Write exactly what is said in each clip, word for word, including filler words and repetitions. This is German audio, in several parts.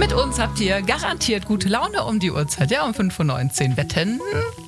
Mit uns habt ihr garantiert gute Laune um die Uhrzeit, ja, um fünf Uhr neunzehn. Wetten?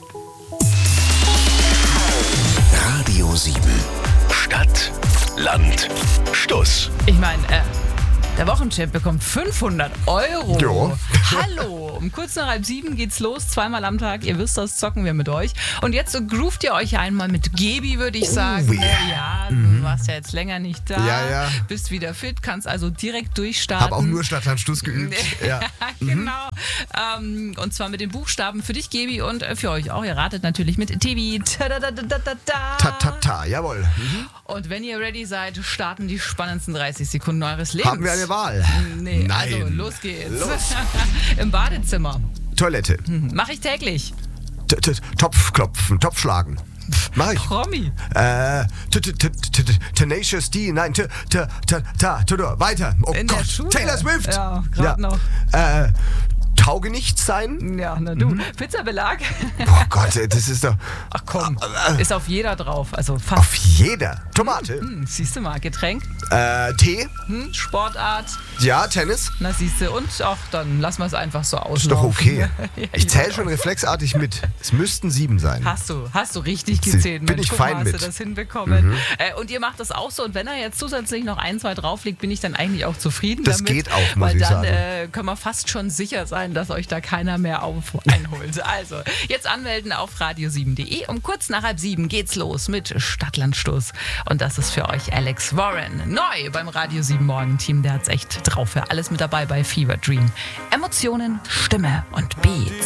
Radio sieben. Stadt, Land, Stuss. Ich meine, äh, der Wochenchamp bekommt fünfhundert Euro. Jo. Hallo, um kurz nach halb sieben geht's los, zweimal am Tag. Ihr wisst das, zocken wir mit euch. Und jetzt so groovt ihr euch einmal mit Gebi, würde ich Oh, sagen. yeah. Ja, du Mhm. warst ja jetzt länger nicht da. Ja, ja. Bist wieder fit, kannst also direkt durchstarten. Hab auch nur Stadtland Stuss geübt. Ja. Genau. Ähm, und zwar mit den Buchstaben für dich, Gebi, und äh, für euch auch. Ihr ratet natürlich mit Tevi. Ta-da-da-da-da-da. Ta, ta, ta, jawohl. Mhm. Und wenn ihr ready seid, starten die spannendsten dreißig Sekunden eures Lebens. Haben wir eine Wahl? Nee, Nein. also los geht's. Los. Im Badezimmer. Toilette. Mache ich täglich. T- t- Topf klopfen, Topf schlagen. Mach ich. Promi. Äh, t- t- t- t- t- Tenacious D, nein, t- t- t- ta, t- weiter. Oh In der Gott, Schule. Taylor Swift. Ja, grad noch. Äh, Taugenichts sein? Ja, na du. Pizzabelag. Oh Gott, ey, das ist doch Ach komm, Äh, ist auf jeder drauf. Also fast. auf jeder. Tomate. Hm, siehst du mal, Getränk, Äh, Tee. hm, Sportart. Ja, Tennis. Na siehst du, und auch dann lassen wir es einfach so auslaufen. Ist doch okay. Ja, Ich zähle weiß schon auch. reflexartig mit. Es müssten sieben sein. Hast du, hast du richtig Sie- gezählt. bin Mensch, ich guck fein mal, hast mit. du das hinbekommen. Äh, und ihr macht das auch so. Und wenn er jetzt zusätzlich noch ein, zwei drauflegt, bin ich dann eigentlich auch zufrieden Das damit. geht auch, muss weil ich dann sagen. Äh, können wir fast schon sicher sein, dass euch da keiner mehr auf einholt. Also, jetzt anmelden auf radio sieben punkt de. Um kurz nach halb sieben geht's los mit Stadtlandstoß. Und das ist für euch Alex Warren. Neu beim Radio sieben Morgen-Team. Der hat's echt drauf. Für alles mit dabei bei Fever Dream. Emotionen, Stimme und Beats.